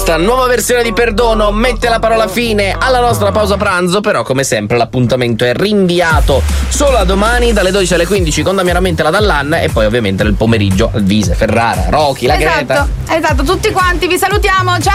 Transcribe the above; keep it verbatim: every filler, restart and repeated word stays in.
Questa nuova versione di Perdono mette la parola fine alla nostra pausa pranzo, però come sempre l'appuntamento è rinviato solo a domani dalle dodici alle quindici con Damiano Armentela Dallan e poi ovviamente nel pomeriggio Alvise, Ferrara, Rocky, la esatto, Greta. Esatto, tutti quanti vi salutiamo, ciao!